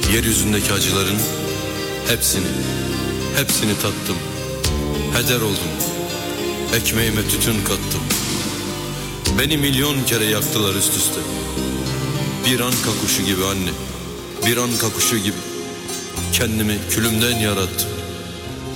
Yeryüzündeki acıların hepsini tattım. Heder oldum, ekmeğime tütün kattım. Beni milyon kere yaktılar üst üste. Bir anka kuşu gibi anne, bir anka kuşu gibi kendimi külümden yarattım.